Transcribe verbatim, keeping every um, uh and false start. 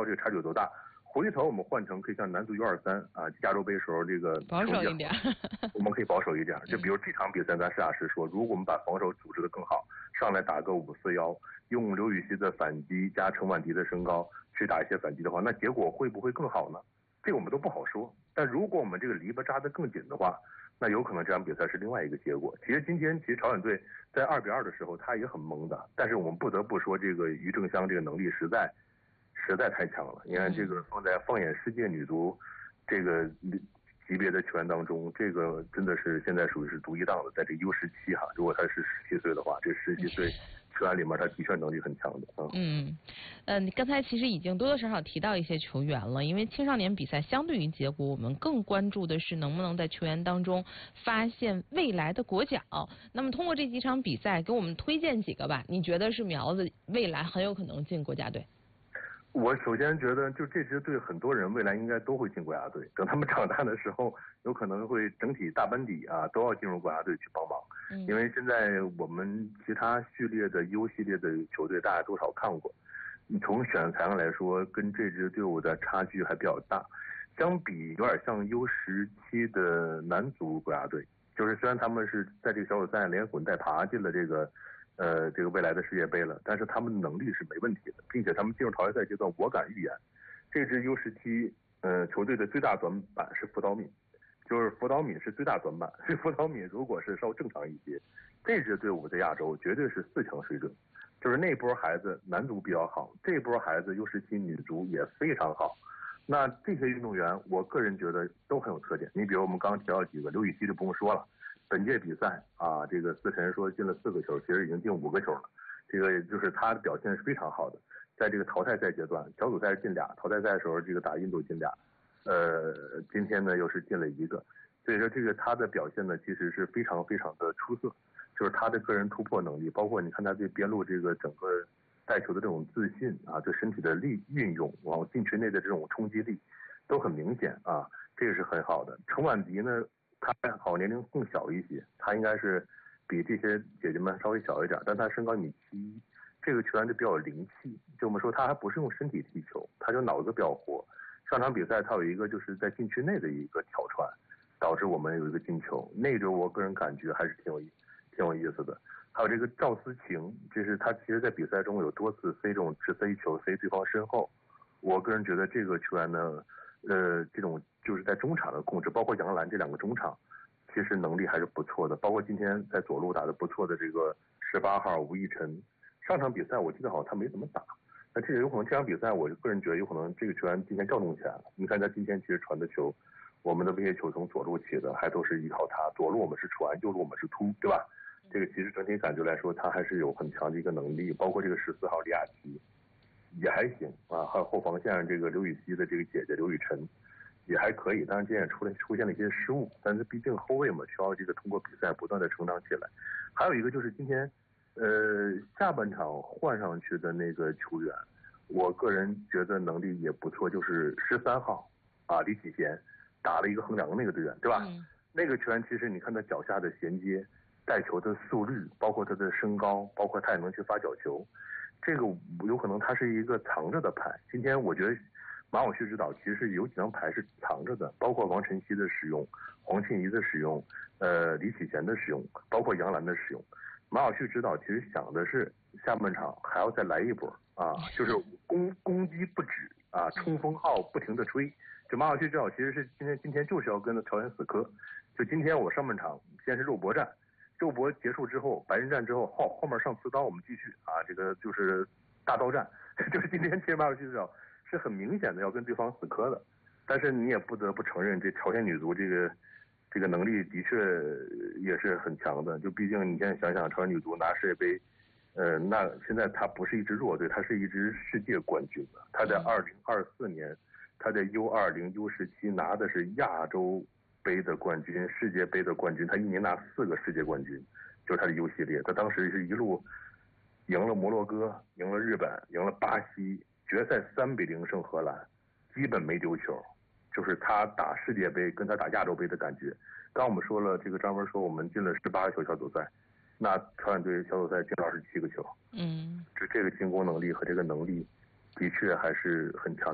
这个差距有多大。回头我们换成可以像男足 U 二三 啊，亚洲杯时候这个保守一点， 我们可以保守一点。就比如这场比赛，咱实打实说，如果我们把防守组织得更好，上来打个五四幺，用刘禹锡的反击加陈婉迪的身高去打一些反击的话，那结果会不会更好呢？这个我们都不好说。但如果我们这个篱笆扎得更紧的话，那有可能这场比赛是另外一个结果。其实今天其实朝鲜队在二比二的时候，他也很懵的，但是我们不得不说，这个于正湘这个能力实在。实在太强了！你看这个放在放眼世界女足这个级别的球员当中，这个真的是现在属于是独一档的，在这 U 十七哈，如果他是十七岁的话，这十七岁球员里面他的确能力很强的啊。 嗯，呃，你刚才其实已经多多少少提到一些球员了，因为青少年比赛相对于结果，我们更关注的是能不能在球员当中发现未来的国脚。那么通过这几场比赛，给我们推荐几个吧？你觉得是苗子未来很有可能进国家队？ 我首先觉得，就这支队很多人未来应该都会进国家队。等他们长大的时候，有可能会整体大班底啊都要进入国家队去帮忙。嗯，因为现在我们其他序列的 U 系列的球队，大家多少看过。你从选材上来说，跟这支队伍的差距还比较大。相比有点像 U 十七的男足国家队，就是虽然他们是在这个小组赛连滚带爬进了这个。呃，这个未来的世界杯了，但是他们的能力是没问题的，并且他们进入淘汰赛阶段，我敢预言，这支 U 十七呃球队的最大短板是福岛敏，就是福岛敏是最大短板。这福岛敏如果是稍微正常一些，这支队伍在亚洲绝对是四强水准。就是那波孩子男足比较好，这波孩子 U 十七女足也非常好。那这些运动员，我个人觉得都很有特点。你比如我们刚刚提到几个，刘禹锡就不用说了。本届比赛啊，这个思辰说进了四个球，其实已经进五个球了。这个就是他的表现是非常好的。在这个淘汰赛阶段，小组赛进俩，淘汰赛的时候这个打印度进俩，呃，今天呢又是进了一个。所以说这个他的表现呢，其实是非常非常的出色。就是他的个人突破能力，包括你看他对边路这个整个带球的这种自信啊，对身体的力运用，往禁区内的这种冲击力，都很明显啊，这个是很好的。陈婉迪呢？他好年龄更小一些，他应该是比这些姐姐们稍微小一点，但他身高一米七一，这个球员就比较有灵气。就我们说他还不是用身体踢球，他就脑子比较活。上场比赛他有一个就是在禁区内的一个挑传，导致我们有一个进球。那个我个人感觉还是挺有挺有意思的。还有这个赵思晴，这是他其实在比赛中有多次飞这种直飞球飞对方身后。我个人觉得这个球员呢，呃，这种就是在中场的控制，包括杨澜这两个中场，其实能力还是不错的。包括今天在左路打得不错的这个十八号吴亦辰，上场比赛我记得好像他没怎么打。那这个有可能这场比赛，我个人觉得有可能这个球员今天调动起来了。你看他今天其实传的球，我们的威胁球从左路起的，还都是依靠他。左路我们是传，右路我们是突，对吧？这个其实整体感觉来说，他还是有很强的一个能力。包括这个十四号李雅琪。也还行啊，还有后防线上这个刘禹锡的这个姐姐刘雨辰也还可以，当然今天也出了出现了一些失误，但是毕竟后卫嘛，需要这个通过比赛不断的成长起来。还有一个就是今天呃下半场换上去的那个球员，我个人觉得能力也不错，就是十三号啊李启贤打了一个衡阳的那个队员，对吧？嗯、那个球员其实你看他脚下的衔接、带球的速率，包括他的身高，包括他也能去发角球。这个有可能它是一个藏着的牌。今天我觉得马晓旭指导其实是有几张牌是藏着的，包括王晨曦的使用、黄庆怡的使用、呃李启贤的使用，包括杨澜的使用。马晓旭指导其实想的是下半场还要再来一波啊，就是攻攻击不止啊，冲锋号不停的吹。就马晓旭指导其实是今天今天就是要跟朝鲜死磕。就今天我上半场先是肉搏战。肉搏结束之后，白刃战之后，后后面上刺刀，我们继续啊，这个就是大刀战，就是今天其实马晓旭指导是很明显的要跟对方死磕的，但是你也不得不承认，这朝鲜女足这个这个能力的确也是很强的。就毕竟你现在想想，朝鲜女足拿世界杯，呃，那现在她不是一支弱队，她是一支世界冠军的。她在二零二四年，她在 U 二零 U 十七拿的是亚洲杯的冠军，世界杯的冠军，他一年拿四个世界冠军，就是他的 U 系列。他当时是一路赢了摩洛哥，赢了日本，赢了巴西，决赛三比零胜荷兰，基本没丢球。就是他打世界杯跟他打亚洲杯的感觉。刚我们说了，这个张文说我们进了十八个球小组赛，那朝鲜队小组赛进了二十七个球。嗯，就这个进攻能力和这个能力，的确还是很强。